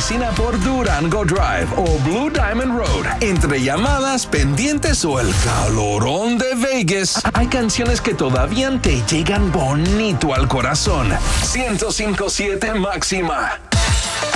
oficina por Durango Drive o Blue Diamond Road, entre llamadas, pendientes o el calorón de Vegas, hay canciones que todavía te llegan bonito al corazón. 105.7 Máxima.